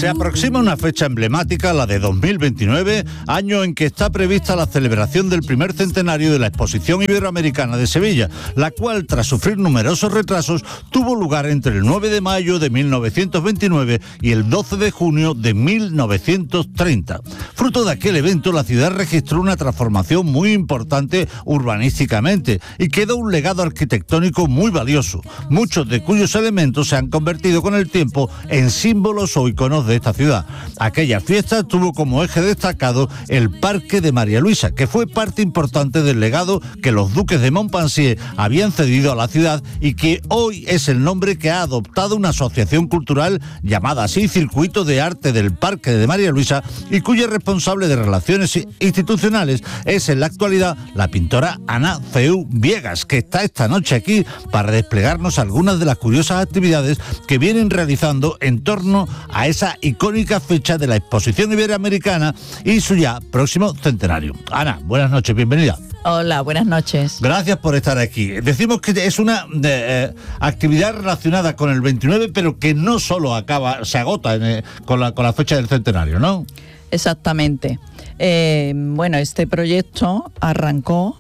Se aproxima una fecha emblemática, la de 2029, año en que está prevista la celebración del primer centenario de la Exposición Iberoamericana de Sevilla, la cual, tras sufrir numerosos retrasos, tuvo lugar entre el 9 de mayo de 1929 y el 12 de junio de 1930. Fruto de aquel evento, la ciudad registró una transformación muy importante urbanísticamente y quedó un legado arquitectónico muy valioso, muchos de cuyos elementos se han convertido con el tiempo en símbolos o iconos de esta ciudad. Aquella fiesta tuvo como eje destacado el Parque de María Luisa, que fue parte importante del legado que los duques de Montpensier habían cedido a la ciudad y que hoy es el nombre que ha adoptado una asociación cultural llamada así Circuito de Arte del Parque de María Luisa, y cuya responsable de relaciones institucionales es en la actualidad la pintora Ana Feu Viegas, que está esta noche aquí para desplegarnos algunas de las curiosas actividades que vienen realizando en torno a esa icónica fecha de la Exposición Iberoamericana y su ya próximo centenario. Ana, buenas noches, bienvenida. Hola, buenas noches. Gracias por estar aquí. Decimos que es una actividad relacionada con el 29, pero que no solo se agota con la fecha del centenario, ¿no? Exactamente. Bueno, este proyecto arrancó,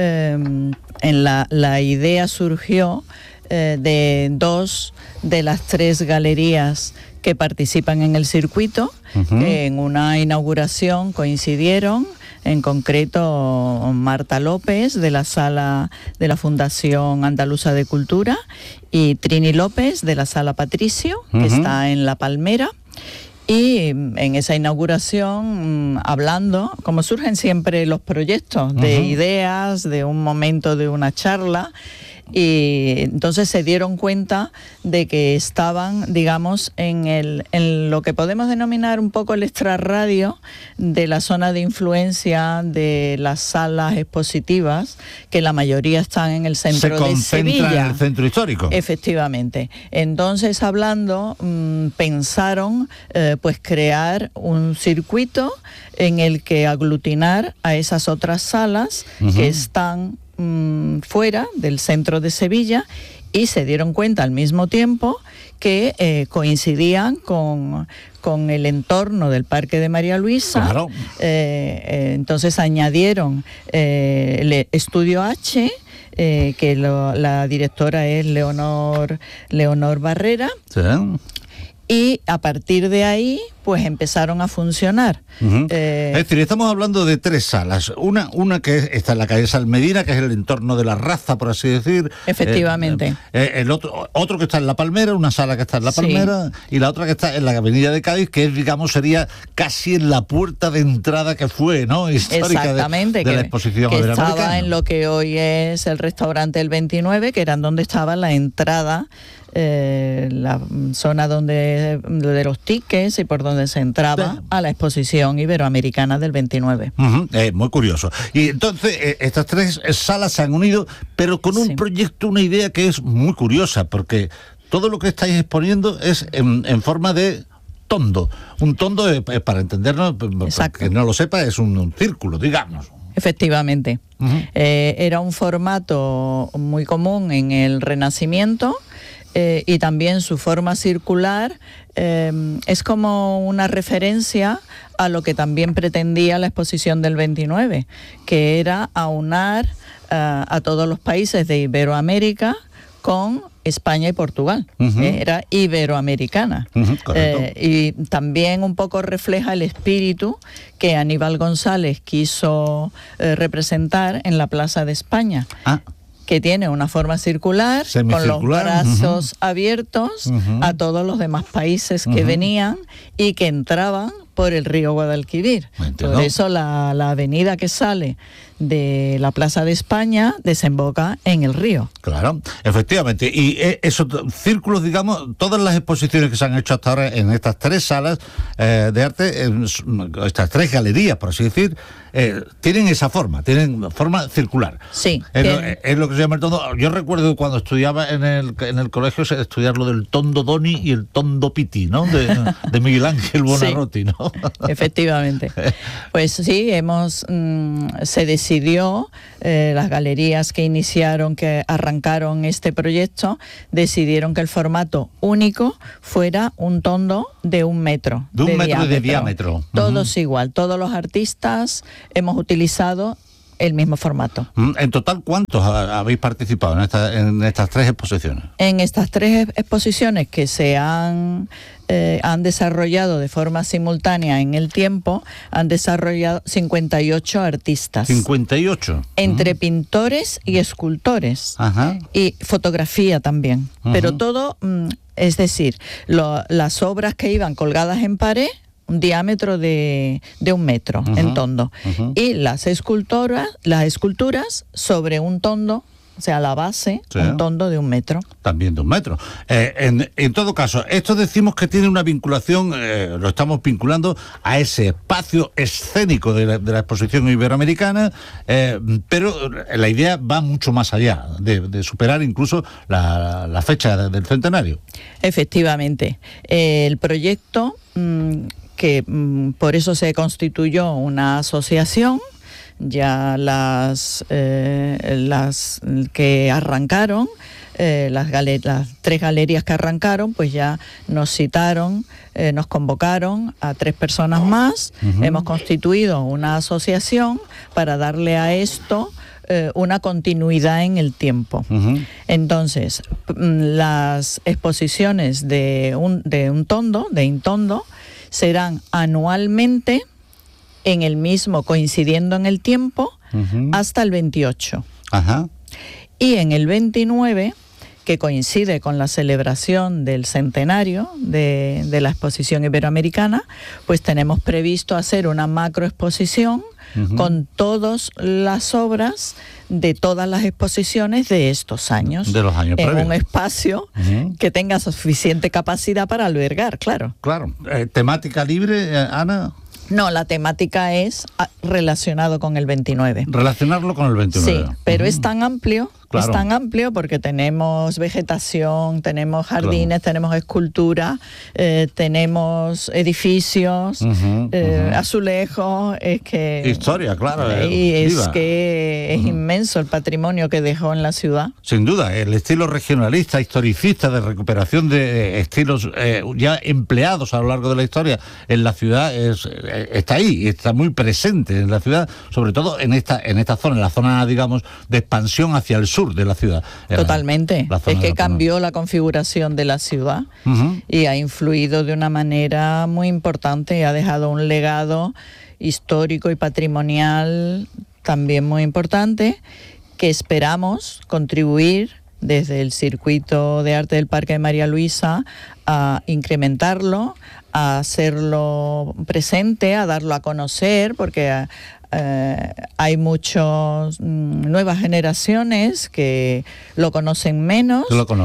la idea surgió de dos de las tres galerías que participan en el circuito. En una inauguración coincidieron, en concreto Marta López de la Sala de la Fundación Andaluza de Cultura y Trini López de la Sala Patricio, que está en La Palmera. Y en esa inauguración, hablando, como surgen siempre los proyectos, de ideas, de un momento, de una charla, y entonces se dieron cuenta de que estaban, digamos, en lo que podemos denominar un poco el extrarradio de la zona de influencia de las salas expositivas, que la mayoría están en el centro de Sevilla. Se concentra en el centro histórico. Efectivamente. Entonces, hablando, pensaron pues crear un circuito en el que aglutinar a esas otras salas que están fuera del centro de Sevilla, y se dieron cuenta al mismo tiempo que coincidían con el entorno del Parque de María Luisa. Claro. Entonces añadieron el Estudio H, que la directora es Leonor Barrera. Sí. Y a partir de ahí, pues empezaron a funcionar. Es decir, estamos hablando de tres salas. Una que está en la calle Salmedina, que es el entorno de la Raza, por así decir. Efectivamente. El otro que está en La Palmera, una sala que está en La Palmera, sí. Y la otra que está en la Avenida de Cádiz, que es, digamos, sería casi en la puerta de entrada que fue, ¿no? Histórica. Exactamente, de la Exposición que Iberoamericana. Estaba en lo que hoy es el restaurante El 29, que era donde estaba la entrada, la zona de los tickets y por donde se entraba a la Exposición Iberoamericana del 29. Muy curioso. Y entonces estas tres salas se han unido, pero con un proyecto, una idea que es muy curiosa, porque todo lo que estáis exponiendo es en forma de tondo. Un tondo, para entendernos, que no lo sepa, es un círculo, digamos. Efectivamente. Era un formato muy común en el Renacimiento. Y también su forma circular es como una referencia a lo que también pretendía la exposición del 29, que era aunar a todos los países de Iberoamérica con España y Portugal. Era iberoamericana. Y también un poco refleja el espíritu que Aníbal González quiso representar en la Plaza de España. Que tiene una forma circular, con los brazos abiertos a todos los demás países que venían y que entraban por el río Guadalquivir. Por eso la avenida que sale de la Plaza de España desemboca en el río. Claro, efectivamente. Y esos círculos, digamos, todas las exposiciones que se han hecho hasta ahora en estas tres salas de arte, estas tres galerías, por así decir, tienen esa forma, tienen forma circular. Sí. Es lo que se llama el tondo. Yo recuerdo cuando estudiaba en el colegio estudiar lo del tondo Doni y el tondo Pitti, ¿no? De Miguel Ángel Buonarroti, ¿no? Efectivamente. Pues sí, se decidió, las galerías que arrancaron este proyecto, decidieron que el formato único fuera un tondo de 1 metro. De 1 metro de diámetro. Todos igual, todos los artistas hemos utilizado el mismo formato. En total, ¿cuántos habéis participado en estas 3 exposiciones? En estas 3 exposiciones que se han desarrollado de forma simultánea en el tiempo, han desarrollado 58 artistas. 58. Entre pintores y escultores. Ajá. Y fotografía también. Pero todo, es decir, las obras que iban colgadas en pared, un diámetro de 1 metro en tondo. Y las esculturas sobre un tondo, o sea, la base, sí, un tondo de 1 metro. También de 1 metro. En todo caso, esto decimos que tiene una vinculación, lo estamos vinculando a ese espacio escénico de la exposición iberoamericana, pero la idea va mucho más allá, de superar incluso la fecha del centenario. Efectivamente. El proyecto, que por eso se constituyó una asociación. Ya las que arrancaron, las 3 galerías que arrancaron, pues ya nos citaron, nos convocaron a 3 personas más. Hemos constituido una asociación para darle a esto una continuidad en el tiempo. Entonces, las exposiciones de Intondo, serán anualmente en el mismo, coincidiendo en el tiempo, hasta el 28. Ajá. Y en el 29, que coincide con la celebración del centenario de la exposición iberoamericana, pues tenemos previsto hacer una macroexposición con todas las obras de todas las exposiciones de estos años. De los años en previos. Un espacio que tenga suficiente capacidad para albergar, claro. Claro. ¿Temática libre, Ana? No, la temática es relacionado con el 29. Relacionarlo con el 29. Sí, pero es tan amplio, claro. Es tan amplio porque tenemos vegetación, tenemos jardines, claro, tenemos escultura, tenemos edificios, azulejos, es que... Historia, claro. Y es que es inmenso el patrimonio que dejó en la ciudad. Sin duda, el estilo regionalista, historicista, de recuperación de estilos ya empleados a lo largo de la historia en la ciudad está ahí, está muy presente en la ciudad, sobre todo en esta zona, en la zona, digamos, de expansión hacia el sur de la ciudad. Totalmente. Es que cambió la configuración de la ciudad y ha influido de una manera muy importante, ha dejado un legado histórico y patrimonial también muy importante, que esperamos contribuir desde el Circuito de Arte del Parque de María Luisa a incrementarlo, a hacerlo presente, a darlo a conocer, porque hay muchas nuevas generaciones que lo conocen menos.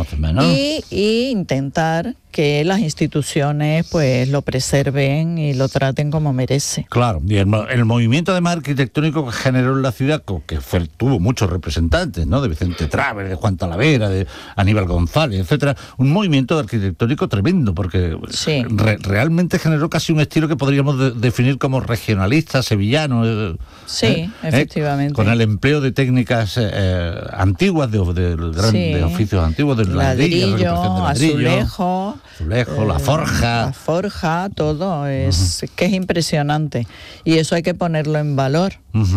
Y intentar que las instituciones pues lo preserven y lo traten como merece. Claro, y el movimiento además arquitectónico que generó en la ciudad, que tuvo muchos representantes, ¿no? De Vicente Traver, de Juan Talavera, de Aníbal González, etcétera. Un movimiento arquitectónico tremendo, porque sí, realmente generó casi un estilo que podríamos definir como regionalista, sevillano. Sí, efectivamente. Con el empleo de técnicas antiguas, de oficios antiguos, del ladrillo, azulejo, la forja. La forja, todo, es que es impresionante. Y eso hay que ponerlo en valor.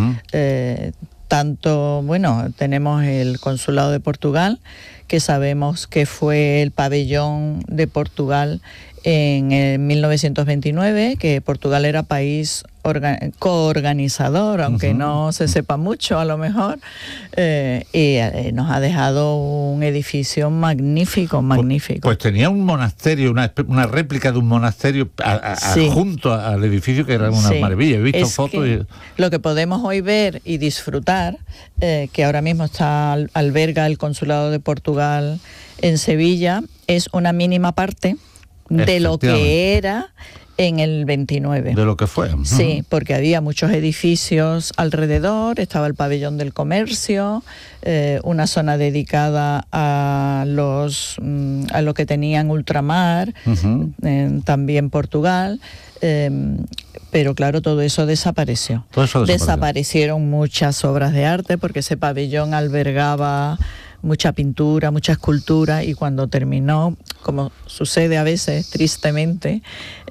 Tanto, bueno, tenemos el Consulado de Portugal, que sabemos que fue el pabellón de Portugal en el 1929, que Portugal era país coorganizador, aunque no se sepa mucho a lo mejor, y nos ha dejado un edificio magnífico. Pues tenía un monasterio, una réplica de un monasterio junto al edificio, que era una maravilla. He visto fotos. Lo que podemos hoy ver y disfrutar, que ahora mismo alberga el Consulado de Portugal en Sevilla, es una mínima parte de lo que era en el 29. De lo que fue. Sí, porque había muchos edificios alrededor, estaba el pabellón del comercio, una zona dedicada a lo que tenían ultramar, también Portugal. Pero claro, todo eso desapareció. Desaparecieron muchas obras de arte porque ese pabellón albergaba mucha pintura, mucha escultura, y cuando terminó, como sucede a veces, tristemente,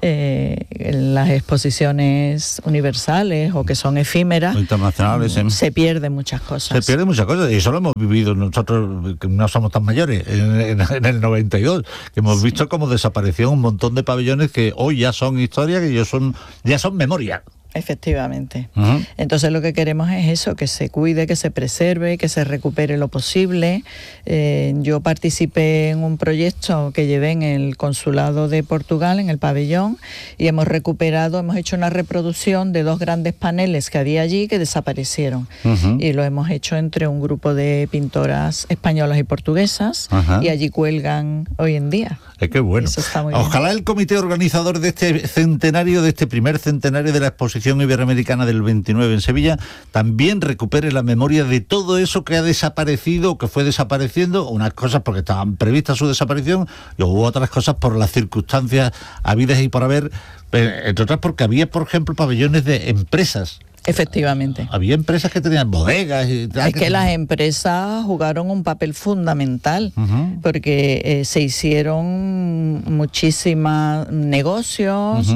en las exposiciones universales o que son efímeras, o internacionales, se pierden muchas cosas. Se pierden muchas cosas, y eso lo hemos vivido nosotros, que no somos tan mayores, en el 92, que hemos visto cómo desapareció un montón de pabellones que hoy ya son historia, que ya son memoria. Efectivamente. Entonces lo que queremos es eso, que se cuide, que se preserve, que se recupere lo posible. Yo participé en un proyecto que llevé en el Consulado de Portugal, en el pabellón, y hemos hecho una reproducción de 2 grandes paneles que había allí que desaparecieron. Y lo hemos hecho entre un grupo de pintoras españolas y portuguesas, y allí cuelgan hoy en día. Qué bueno. Eso está muy bien. Ojalá el comité organizador de este centenario, de este primer centenario de la exposición iberoamericana del 29 en Sevilla, también recupere la memoria de todo eso que ha desaparecido, que fue desapareciendo, unas cosas porque estaban previstas su desaparición, y hubo otras cosas por las circunstancias habidas y por haber, entre otras porque había, por ejemplo, pabellones de empresas. Efectivamente. Había empresas que tenían bodegas y tal. Es que las empresas jugaron un papel fundamental, porque se hicieron muchísimos negocios,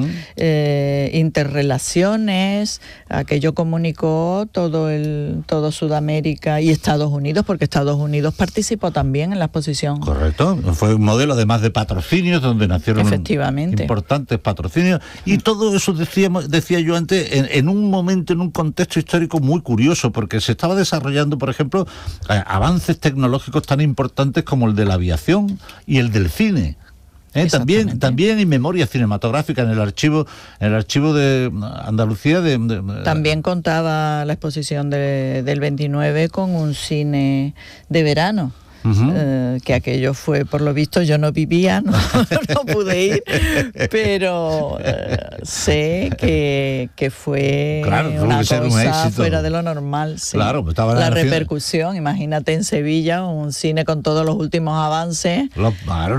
interrelaciones. Aquello comunicó todo Sudamérica y Estados Unidos, porque Estados Unidos participó también en la exposición. Correcto. Fue un modelo además de patrocinios, donde nacieron importantes patrocinios. Y todo eso decía yo antes, en un momento, en un contexto histórico muy curioso, porque se estaba desarrollando, por ejemplo, avances tecnológicos tan importantes como el de la aviación y el del cine. También hay memoria cinematográfica en el archivo de Andalucía. También contaba la exposición del 29 con un cine de verano. Que aquello fue, por lo visto, yo no vivía, no pude ir, pero sé que fue una cosa fuera de lo normal. Sí. Claro, la repercusión, imagínate en Sevilla, un cine con todos los últimos avances, los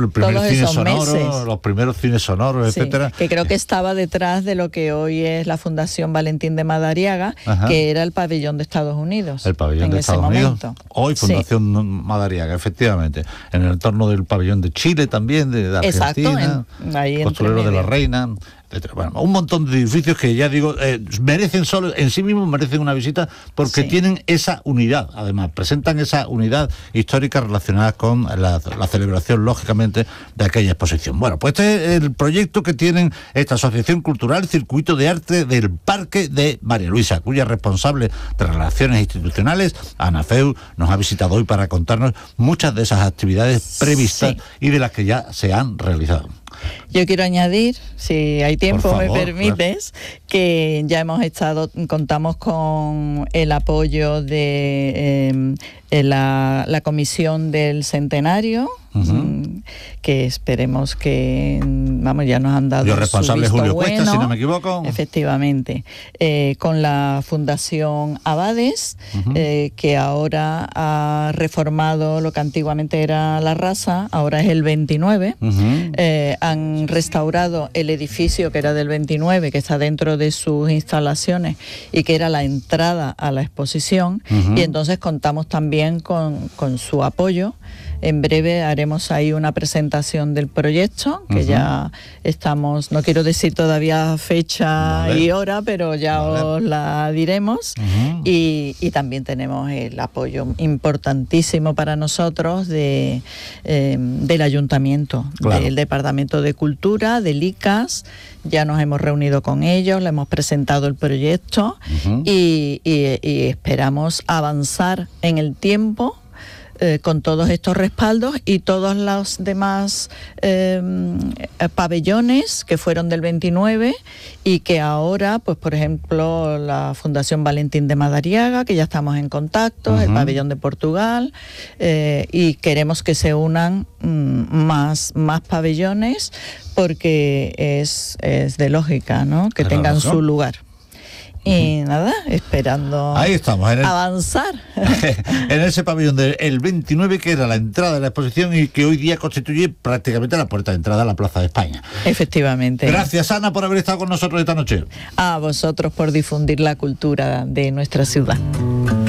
primeros cines sonoros, sí, etcétera. Que creo que estaba detrás de lo que hoy es la Fundación Valentín de Madariaga, que era el pabellón de Estados Unidos. El pabellón de Estados Unidos. Hoy Fundación Madariaga, efectivamente, en el entorno del pabellón de Chile también, de Argentina, Costurero de la Reina, etcétera. Bueno, un montón de edificios que ya digo, merecen una visita porque tienen esa unidad, además, presentan esa unidad histórica relacionada con la celebración, lógicamente, de aquella exposición. Bueno, pues este es el proyecto que tienen esta Asociación Cultural Circuito de Arte del Parque de María Luisa, cuya responsable de Relaciones Institucionales, Ana Feu, nos ha visitado hoy para contarnos muchas de esas actividades previstas y de las que ya se han realizado. Yo quiero añadir, si hay tiempo, me permites, que ya contamos con el apoyo de la Comisión del Centenario, que esperemos que, ya nos han dado Yo responsable su visto Julio bueno, Cuesta, si no me equivoco. Efectivamente. Con la Fundación Abades, que ahora ha reformado lo que antiguamente era La Raza, ahora es el 29. Han restaurado el edificio que era del 29, que está dentro de sus instalaciones y que era la entrada a la exposición, y entonces contamos también con su apoyo. En breve haremos ahí una presentación del proyecto, que ya estamos, no quiero decir todavía fecha y hora, pero ya os la diremos. Y también tenemos el apoyo importantísimo para nosotros del Ayuntamiento, del Departamento de Cultura, del ICAS. Ya nos hemos reunido con ellos, le hemos presentado el proyecto y esperamos avanzar en el tiempo con todos estos respaldos y todos los demás pabellones que fueron del 29 y que ahora, pues por ejemplo, la Fundación Valentín de Madariaga, que ya estamos en contacto, el pabellón de Portugal, y queremos que se unan más pabellones porque es de lógica, ¿no? Que tengan su lugar. Y nada, esperando ahí estamos, avanzar. En ese pabellón del 29, que era la entrada de la exposición y que hoy día constituye prácticamente la puerta de entrada a la Plaza de España. Efectivamente. Gracias, Ana, por haber estado con nosotros esta noche. A vosotros por difundir la cultura de nuestra ciudad.